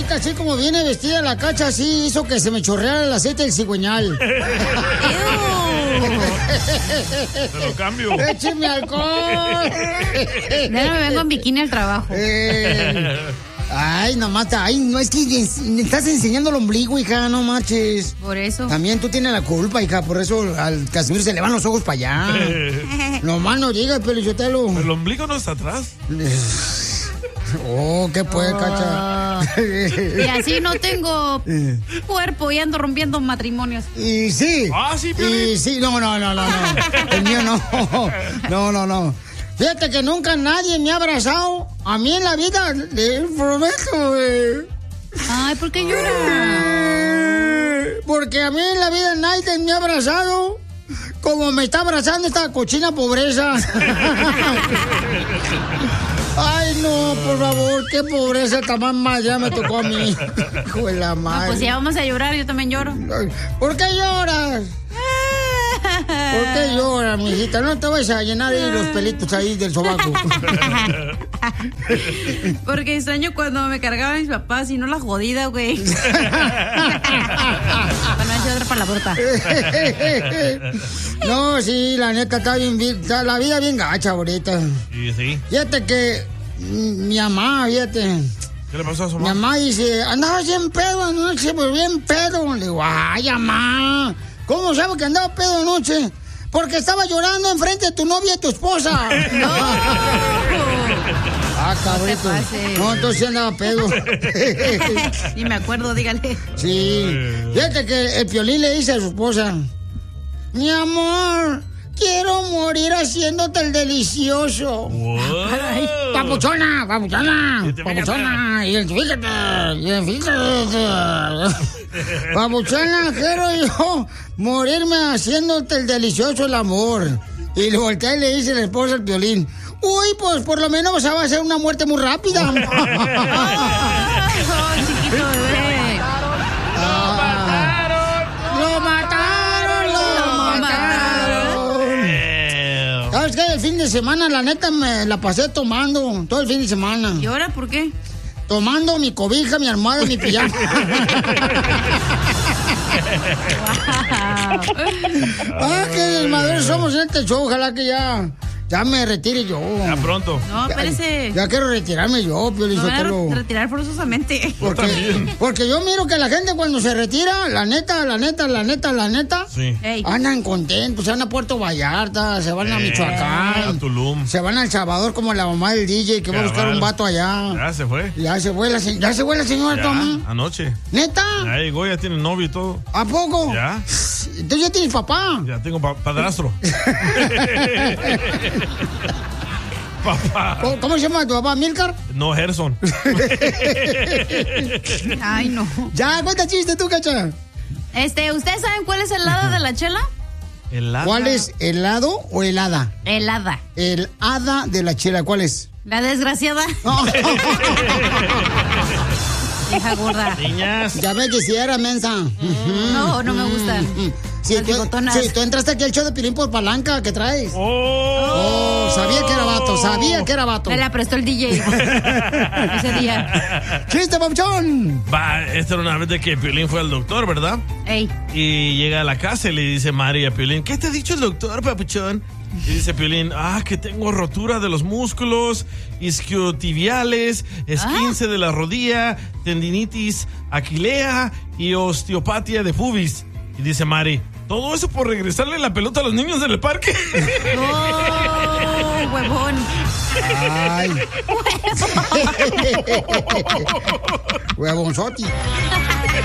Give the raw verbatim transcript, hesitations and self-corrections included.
ahorita así como viene vestida la Cacha, así hizo que se me chorreara el aceite del cigüeñal. Te lo cambio. ¡Écheme alcohol! Ya me vengo en bikini al trabajo. Eh, ay, nomás, ay, no, es que me estás enseñando el ombligo, hija, no manches. Por eso. También tú tienes la culpa, hija, por eso al Casimiro se le van los ojos para allá. Nomás no digas, Pelichotelo. ¿El ombligo no está atrás? Oh, qué puede, oh. Cacha. Y así no tengo cuerpo y ando rompiendo matrimonios. Y sí. Ah, sí, Piolín. Y sí, no, no, no, no, no. El mío no. No, no, no. Fíjate que nunca nadie me ha abrazado. A mí en la vida, le prometo, güey. Ay, ¿por qué lloras? Porque a mí en la vida nadie me ha abrazado como me está abrazando esta cochina pobreza. Ay, no, por favor, qué pobreza tan más ya me tocó a mí. Hijo de la madre. No, pues si ya vamos a llorar, yo también lloro. ¿Por qué lloras? ¿Por qué lloras, mijita? No te vas a llenar ahí los pelitos ahí del sobaco. Porque extraño cuando me cargaban mis papás y no la jodida, güey. Para no decir otra palabrota. No, sí, la neta está bien, está la vida bien gacha ahorita. Sí, sí. Fíjate que mi mamá, fíjate. ¿Qué le pasó a su mamá? Mi mamá dice, andaba bien pedo anoche, pues bien pedo. Le digo, ay, mamá, ¿cómo sabes que andaba pedo anoche? Porque estaba llorando enfrente de tu novia y tu esposa. No. Ah, cabrito. No, no, entonces sí andaba pedo. Ni me acuerdo, dígale. Sí. Fíjate que el Piolín le dice a su esposa, mi amor, quiero morir haciéndote el delicioso. Ay, papuchona, papuchona, papuchona. Identifícate, identifícate. Papuchona, quiero yo morirme haciéndote el delicioso el amor. Y le voltea y le dice la esposa al Piolín, uy, pues por lo menos va a ser una muerte muy rápida. Oh, chiquito bebé. ¡Lo mataron! ¡Lo mataron! ¡Lo mataron! ¿Sabes qué? El fin de semana, la neta, me la pasé tomando todo el fin de semana. ¿Y ahora por qué? Tomando mi cobija, mi almohada y mi pijama. Ah, qué desmadre somos en este show. Ojalá que ya, ya me retire yo. Ya pronto. No, espérese. Ya, ya quiero retirarme yo, Piolín. No voy a retirar forzosamente. Porque, porque yo miro que la gente cuando se retira, la neta, la neta, la neta, la neta, sí. Andan contentos, se van a Puerto Vallarta, se van eh, a Michoacán, a Tulum, se van a El Salvador como la mamá del D J que va a buscar un vato allá. Ya se fue. Ya se fue la, ya se fue la señora Tommy. Anoche. ¿Neta? Ya llegó, ya tiene novio y todo. ¿A poco? Ya. Entonces ya tienes papá. Ya tengo pa padrastro. Papá. ¿Cómo, ¿Cómo se llama tu papá? ¿Milcar? No, Gerson. Ay, no. Ya, cuenta chiste tú, Cacha. Este, ¿ustedes saben cuál es el hada de la chela? ¿El hada? ¿Cuál es? ¿Helado o helada? El hada. El hada de la chela, ¿cuál es? La desgraciada. Hija gorda. Niñas. Ya me quisiera, mensa. No, no me gustan. Sí, tú, sí, tú entraste aquí al show de Piolín por palanca que traes. Oh. Oh, sabía que era vato, sabía que era vato. Me la prestó el D J ese día. ¡Chiste, papuchón! Va, esta era una vez de que Piolín fue al doctor, ¿verdad? Ey. Y llega a la casa y le dice María a Piolín, ¿qué te ha dicho el doctor, papuchón? Y dice Piolín, ah, que tengo rotura de los músculos, isquiotibiales, esguince ¿Ah? de la rodilla, tendinitis aquilea y osteopatía de pubis. Y dice Mari, ¿todo eso por regresarle la pelota a los niños en el parque? ¡Oh, huevón! ¡Ay! ¡Huevón! ¡Huevonzoti!